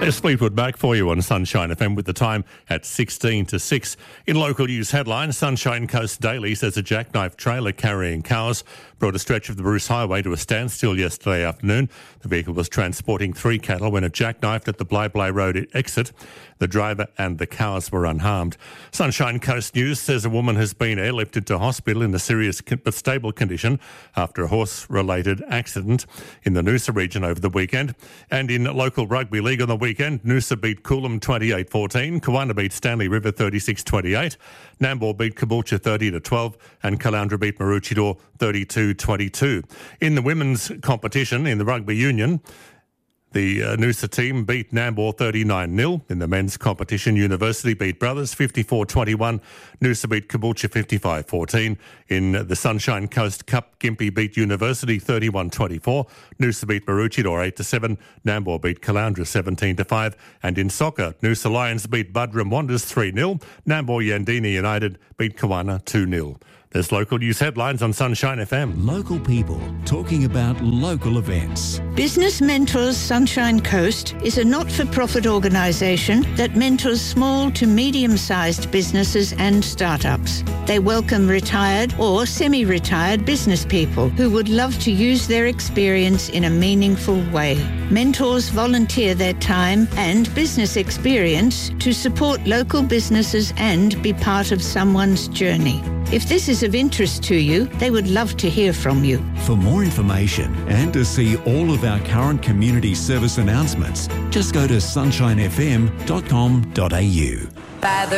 There's Fleetwood Mac for you on Sunshine FM with the time at 16 to 6. In local news headlines, Sunshine Coast Daily says a jackknife trailer carrying cows brought a stretch of the Bruce Highway to a standstill yesterday afternoon. The vehicle was transporting 3 cattle when it jackknifed at the Blyblay Road exit. The driver and the cows were unharmed. Sunshine Coast News says a woman has been airlifted to hospital in a serious but stable condition after a horse-related accident in the Noosa region over the weekend. And in local rugby league on the weekend, Noosa beat Coolum 28-14, Kawana beat Stanley River 36-28, Nambour beat Caboolture 30-12 and Caloundra beat Maroochydore 32-22. In the women's competition in the rugby union, the Noosa team beat Nambour 39-0. In the men's competition, University beat Brothers 54-21. Noosa beat Caboolture 55-14. In the Sunshine Coast Cup, Gympie beat University 31-24. Noosa beat Maroochydore 8-7. Nambour beat Caloundra 17-5. And in soccer, Noosa Lions beat Buderim Wanderers 3-0. Nambour Yandina United beat Kawana 2-0. There's local news headlines on Sunshine FM. Local people talking about local events. Business Mentors Sunshine Coast is a not-for-profit organisation that mentors small to medium-sized businesses and startups. They welcome retired or semi-retired business people who would love to use their experience in a meaningful way. Mentors volunteer their time and business experience to support local businesses and be part of someone's journey. If this is of interest to you, they would love to hear from you. For more information and to see all of our current community service announcements, just go to sunshinefm.com.au.